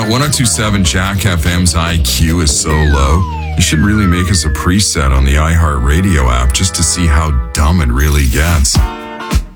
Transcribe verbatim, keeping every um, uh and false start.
uh, one oh two point seven Jack F M's I Q is so low, you should really make us a preset on the iHeartRadio app just to see how dumb it really gets.